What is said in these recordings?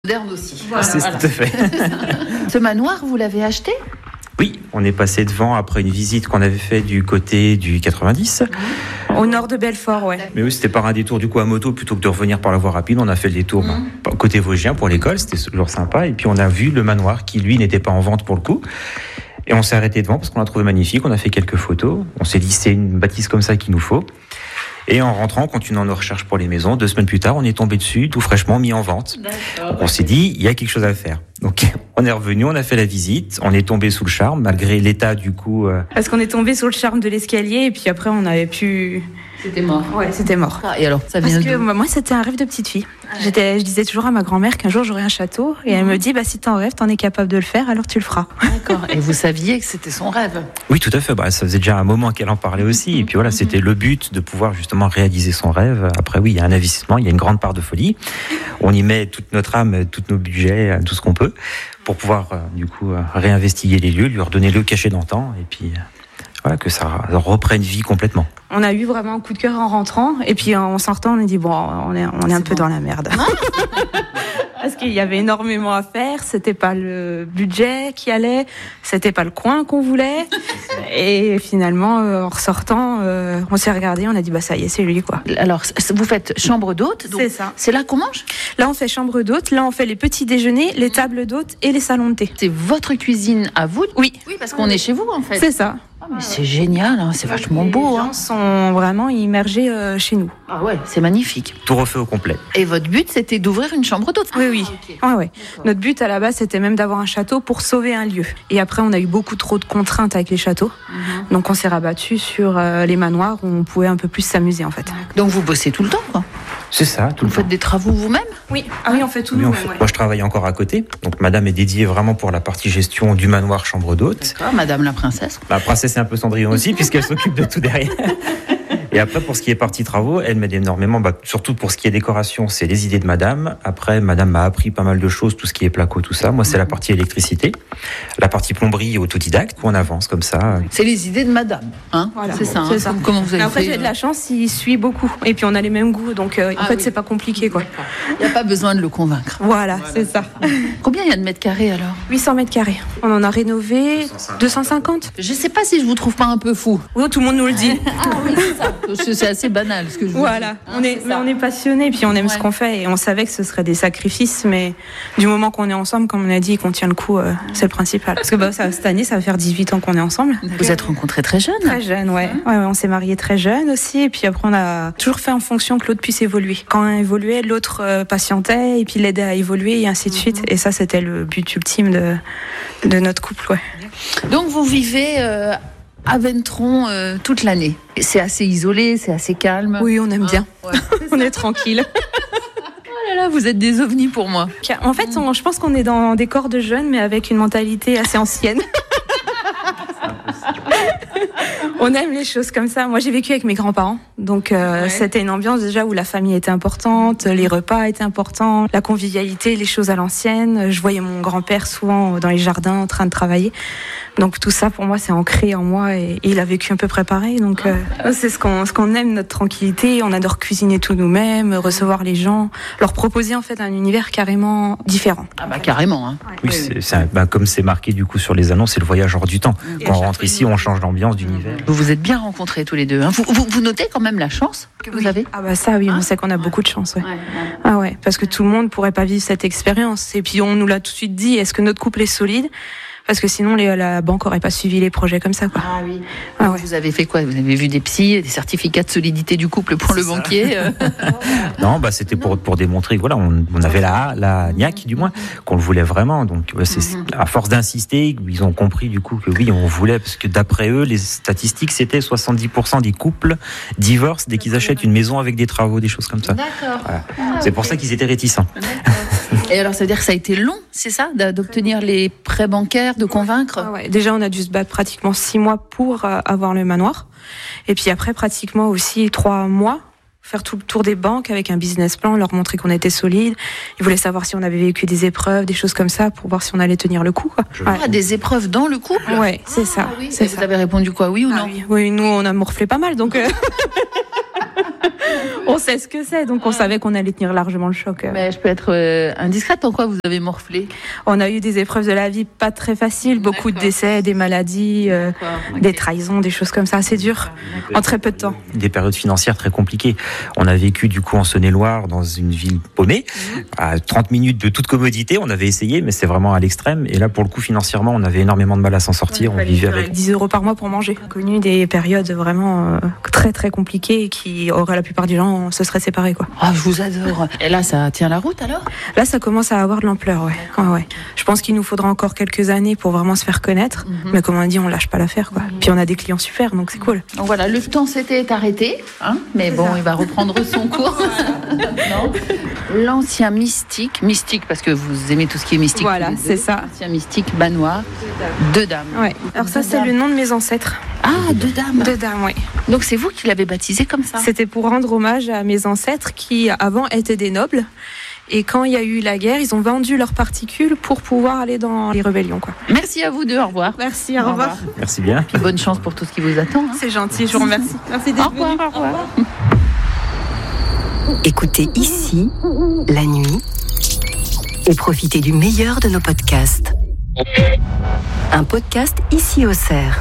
Moderne aussi. Voilà. C'est tout à fait. Ce manoir, vous l'avez acheté ? Oui, on est passé devant après une visite qu'on avait fait du côté du 90. Au nord de Belfort, ouais. Mais oui, c'était par un détour du coup à moto plutôt que de revenir par la voie rapide. On a fait le détour côté Vosgien pour l'école, c'était toujours sympa. Et puis on a vu le manoir qui lui n'était pas en vente pour le coup. Et on s'est arrêté devant parce qu'on l'a trouvé magnifique. On a fait quelques photos. On s'est dit c'est une bâtisse comme ça qu'il nous faut. Et en rentrant, continuant nos recherches pour les maisons, 2 semaines plus tard, on est tombé dessus, tout fraîchement mis en vente. Donc on s'est dit, il y a quelque chose à faire. Donc on est revenu, on a fait la visite, on est tombé sous le charme, malgré l'état du coup... Parce qu'on est tombé sous le charme de l'escalier, et puis après on avait pu... C'était mort. Ouais, c'était mort. Ah, et alors, ça vient Parce que d'où ? moi, c'était un rêve de petite fille. Je disais toujours à ma grand-mère qu'un jour j'aurais un château, et elle me dit, si t'en rêves, t'en es capable de le faire, alors tu le feras. D'accord. Et vous saviez que c'était son rêve ? Oui, tout à fait. Ça faisait déjà un moment qu'elle en parlait aussi. Et puis voilà, c'était le but de pouvoir justement réaliser son rêve. Après, oui, il y a un investissement, il y a une grande part de folie. On y met toute notre âme, tous nos budgets, tout ce qu'on peut, pour pouvoir du coup réinvestiguer les lieux, lui redonner le cachet d'antan, et puis voilà, que ça reprenne vie complètement. On a eu vraiment un coup de cœur en rentrant, et puis en sortant, on a dit on est un peu dans la merde. Parce qu'il y avait énormément à faire, c'était pas le budget qui allait, c'était pas le coin qu'on voulait. Et finalement, en ressortant, on s'est regardé, on a dit ça y est, c'est lui quoi. Alors, vous faites chambre d'hôte, donc c'est ça. C'est là qu'on mange ? Là, on fait chambre d'hôte, là, on fait les petits déjeuners, les tables d'hôte et les salons de thé. C'est votre cuisine à vous ? Oui. Oui, parce qu'on est chez vous en fait. C'est ça. Ah, mais c'est génial, hein, c'est vachement beau. Les gens sont vraiment immergés chez nous. Ah ouais, c'est magnifique. Tout refait au complet. Et votre but, c'était d'ouvrir une chambre d'hôte ? Oui. Okay. Ouais. Notre but à la base, c'était même d'avoir un château pour sauver un lieu. Et après, on a eu beaucoup trop de contraintes avec les châteaux. Donc on s'est rabattu sur les manoirs où on pouvait un peu plus s'amuser en fait. Donc vous bossez tout le temps quoi ? C'est ça, tout le temps. Vous faites des travaux vous-même ? Oui. Ah oui, on fait tout nous-mêmes. Ouais. Moi, je travaille encore à côté. Donc, madame est dédiée vraiment pour la partie gestion du manoir chambre d'hôte. D'accord, madame la princesse. La princesse est un peu Cendrillon aussi, puisqu'elle s'occupe de tout derrière. Et après, pour ce qui est partie travaux, elle m'aide énormément. Surtout pour ce qui est décoration, c'est les idées de madame. Après, madame m'a appris pas mal de choses, tout ce qui est placo, tout ça. Moi, c'est la partie électricité. La partie plomberie autodidacte, on avance comme ça. C'est les idées de madame, hein ? Voilà. C'est ça. C'est ça. Comment vous avez après, fait j'ai de la chance, il suit beaucoup. Et puis, on a les mêmes goûts. Donc, en fait, c'est pas compliqué, quoi. Il n'y a pas besoin de le convaincre. Voilà. C'est ça. Combien il y a de mètres carrés, alors ? 800 mètres carrés. On en a rénové 250. Je ne sais pas si je vous trouve pas un peu fou. Oui, tout le monde nous le dit. Ah oui, c'est ça. Parce que c'est assez banal, ce que je vous dis. Voilà. On est passionnés, puis on aime ce qu'on fait. Et on savait que ce serait des sacrifices, mais du moment qu'on est ensemble, comme on a dit, qu'on tient le coup, c'est le principal. Parce que cette année, ça va faire 18 ans qu'on est ensemble. Vous êtes rencontrés très jeunes ? Très jeune, ouais. On s'est mariés très jeunes aussi, et puis après on a toujours fait en fonction que l'autre puisse évoluer. Quand un évoluait, l'autre patientait, et puis l'aidait à évoluer, et ainsi de suite. Et ça, c'était le but ultime de notre couple, ouais. Donc vous vivez à Ventron toute l'année. C'est assez isolé, c'est assez calme. Oui, on aime bien. Ouais. On est tranquille. Oh là là, vous êtes des ovnis pour moi. En fait, je pense qu'on est dans des corps de jeunes, mais avec une mentalité assez ancienne. On aime les choses comme ça. Moi, j'ai vécu avec mes grands-parents. Donc, c'était une ambiance déjà où la famille était importante, les repas étaient importants, la convivialité, les choses à l'ancienne. Je voyais mon grand-père souvent dans les jardins en train de travailler. Donc, tout ça, pour moi, c'est ancré en moi et il a vécu un peu préparé. Donc, c'est ce qu'on aime, notre tranquillité. On adore cuisiner tout nous-mêmes, recevoir les gens, leur proposer en fait un univers carrément différent. Ah bah carrément. Hein. Oui, comme c'est marqué du coup sur les annonces, c'est le voyage hors du temps. Quand on rentre ici, on change d'ambiance, d'univers. Vous vous êtes bien rencontrés tous les deux. Hein. Vous notez quand même la chance que vous avez ? Ah bah ça, oui, on sait qu'on a beaucoup de chance. Ouais. Ah ouais, parce que tout le monde pourrait pas vivre cette expérience. Et puis on nous l'a tout de suite dit, est-ce que notre couple est solide ? Parce que sinon, la banque aurait pas suivi les projets comme ça, quoi. Ah oui. Ah ouais. Vous avez fait quoi ? Vous avez vu des psys, des certificats de solidité du couple pour le banquier Non, c'était pour démontrer que voilà, on avait la niaque du moins, qu'on le voulait vraiment. Donc, c'est à force d'insister, ils ont compris du coup que oui, on voulait, parce que d'après eux, les statistiques, c'était 70% des couples divorcent dès qu'ils achètent une maison avec des travaux, des choses comme ça. D'accord. Voilà. C'est pour ça qu'ils étaient réticents. Et alors, ça veut dire que ça a été long, c'est ça, d'obtenir les prêts bancaires, de convaincre ? Ouais. Déjà, on a dû se battre pratiquement 6 mois pour avoir le manoir. Et puis après, pratiquement aussi 3 mois, faire tout le tour des banques avec un business plan, leur montrer qu'on était solide. Ils voulaient savoir si on avait vécu des épreuves, des choses comme ça, pour voir si on allait tenir le coup, quoi. Ah, des épreuves dans le couple ? Ouais, c'est ça. Oui. C'est ça. Vous avez répondu quoi, oui ou non ? Oui, nous, on a morflé pas mal, donc... On sait ce que c'est, donc on savait qu'on allait tenir largement le choc. Mais je peux être indiscrète, pourquoi vous avez morflé? On a eu des épreuves de la vie pas très faciles, beaucoup de décès, des maladies, des trahisons, des choses comme ça, assez dures, en très peu de temps. Des périodes financières très compliquées. On a vécu du coup en Saône-et-Loire, dans une ville paumée, à 30 minutes de toute commodité. On avait essayé, mais c'est vraiment à l'extrême. Et là, pour le coup, financièrement, on avait énormément de mal à s'en sortir. On vivait avec 10 € par mois pour manger. On a connu des périodes vraiment très très compliquées qui auraient la plupart des gens se seraient séparés, quoi. Ah, je vous adore. Et là, ça tient la route alors? Là, ça commence à avoir de l'ampleur, ouais. Je pense qu'il nous faudra encore quelques années pour vraiment se faire connaître. Mais comme on dit, on lâche pas l'affaire, quoi. Puis on a des clients super, donc c'est cool. Donc voilà, le temps s'était arrêté, mais bon, il va reprendre son cours. Non. L'ancien mystique parce que vous aimez tout ce qui est mystique. Voilà, c'est ça. L'ancien mystique Bannois, Deux Dames. Ouais. Alors ça, c'est le nom de mes ancêtres. Ah, Deux Dames. Deux Dames, oui. Donc c'est vous qui l'avez baptisé comme ça? C'était pour rendre hommage à mes ancêtres qui, avant, étaient des nobles. Et quand il y a eu la guerre, ils ont vendu leurs particules pour pouvoir aller dans les rébellions, quoi. Merci à vous deux, au revoir. Merci, au revoir. Merci bien. Puis bonne chance pour tout ce qui vous attend. C'est gentil, je vous remercie. Merci d'être venu. Au revoir. Écoutez ici, la nuit, et profitez du meilleur de nos podcasts. Un podcast ici au Cerf.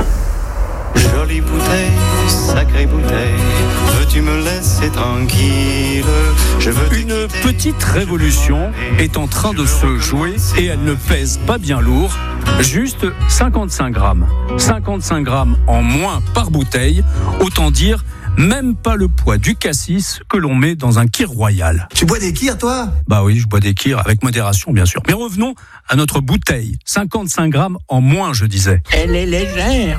Jolie bouteille, sacrée bouteille, veux-tu me laisser tranquille? Je veux Une petite révolution est en train de se jouer et elle ne pèse pas bien lourd, juste 55 grammes. 55 grammes en moins par bouteille, autant dire même pas le poids du cassis que l'on met dans un kir royal. Tu bois des kirs, toi? Bah oui, je bois des kirs, avec modération bien sûr. Mais revenons à notre bouteille. 55 grammes en moins, je disais. Elle est légère.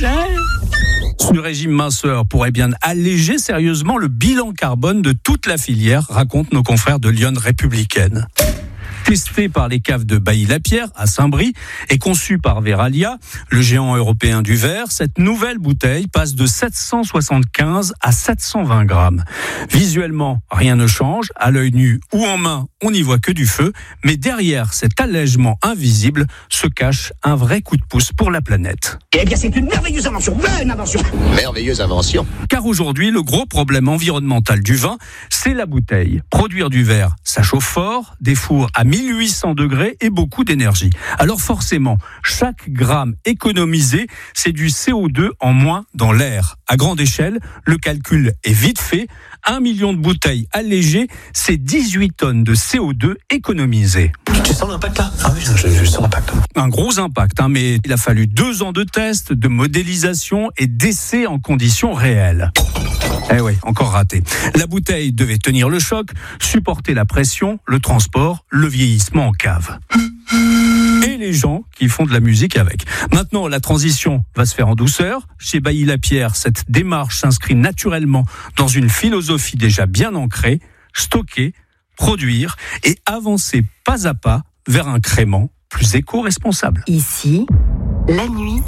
Ce régime minceur pourrait bien alléger sérieusement le bilan carbone de toute la filière, racontent nos confrères de Lyon Républicaine. Testé par les caves de Bailly-la-Pierre à Saint-Brie et conçu par Veralia, le géant européen du verre, cette nouvelle bouteille passe de 775 à 720 grammes. Visuellement, rien ne change. À l'œil nu ou en main, on n'y voit que du feu. Mais derrière cet allègement invisible se cache un vrai coup de pouce pour la planète. Eh bien, c'est une merveilleuse invention. Bonne invention. Merveilleuse invention. Car aujourd'hui, le gros problème environnemental du vin, c'est la bouteille. Produire du verre, ça chauffe fort, des fours à 1800 degrés et beaucoup d'énergie. Alors forcément, chaque gramme économisé, c'est du CO2 en moins dans l'air. À grande échelle, le calcul est vite fait. 1 million de bouteilles allégées, c'est 18 tonnes de CO2 économisées. Tu sens l'impact là? Ah oui, je sens l'impact. Un gros impact, mais il a fallu 2 ans de tests, de modélisation et d'essais en conditions réelles. Eh oui, encore raté. La bouteille devait tenir le choc, supporter la pression, le transport, le vieillissement en cave. Et les gens qui font de la musique avec. Maintenant, la transition va se faire en douceur. Chez Bailly-la-Pierre, cette démarche s'inscrit naturellement dans une philosophie déjà bien ancrée, stocker, produire et avancer pas à pas vers un crément plus éco-responsable. Ici, la nuit,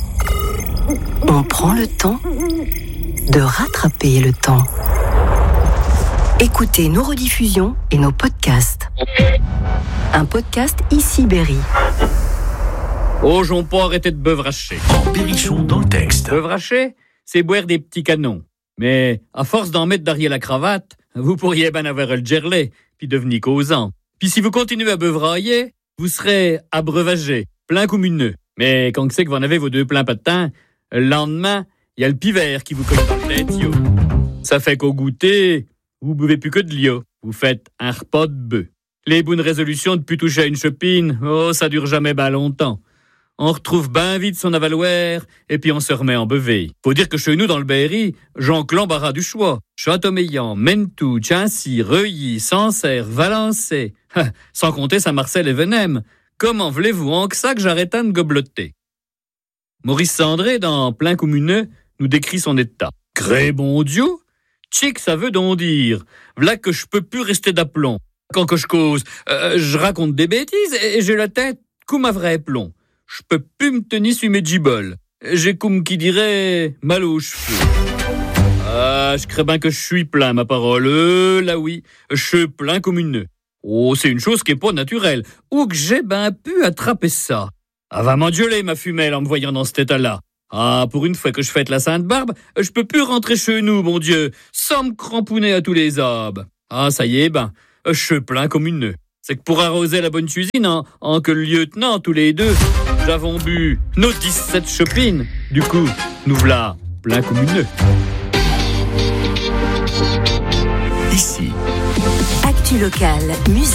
on prend le temps de rattraper le temps. Écoutez nos rediffusions et nos podcasts. Un podcast ici Berry. Oh, j'en pas arrêter de beuvracher. Berrichon dans le texte. Beuvracher, c'est boire des petits canons. Mais à force d'en mettre derrière la cravate, vous pourriez ben avoir le gerlet, puis devenir causant. Puis si vous continuez à beuvrailler, vous serez abreuvagé, plein comme une nœud. Mais quand c'est que vous en avez vos 2 pleins patins, le lendemain, il y a le pivert qui vous colle dans le tête, yo. Ça fait qu'au goûter, vous buvez plus que de l'eau. Vous faites un repas de bœuf. Les bonnes résolutions de plus toucher à une chopine, oh, ça dure jamais ben longtemps. On retrouve ben vite son avaloir, et puis on se remet en bevé. Faut dire que chez nous, dans le Berry, j'enclus l'embarras du choix. Châteaumeillan, Mentou, Chancy, Reuilly, Sancerre, Valençay. Sans compter Saint-Marcel et Venem. Comment voulez-vous en que ça que j'arrête de gobloter? Maurice Sandré, dans Plein Communeux, nous décrit son état. Gré bon Dieu, tchic ça veut donc dire. V'là que je peux plus rester d'aplomb. Quand que je cause, je raconte des bêtises et j'ai la tête comme un vrai plomb. Je peux plus me tenir sur mes giboles. J'ai comme qui dirait mal aux cheveux. Ah, je crains bien que je suis plein, ma parole. Là oui, je suis plein comme une nœud. Oh, c'est une chose qui est pas naturelle. Où que j'ai ben pu attraper ça? Ah, va m'engueuler, ma fumelle, en me voyant dans cet état-là. Ah, pour une fois que je fête la Sainte-Barbe, je peux plus rentrer chez nous, mon Dieu, sans me cramponner à tous les arbres. Ah, ça y est, je suis plein comme une nœud. C'est que pour arroser la bonne cuisine, en que le lieutenant, tous les deux, j'avons bu nos 17 chopines. Du coup, nous voilà plein comme une nœud. Ici. Actu locale, musique.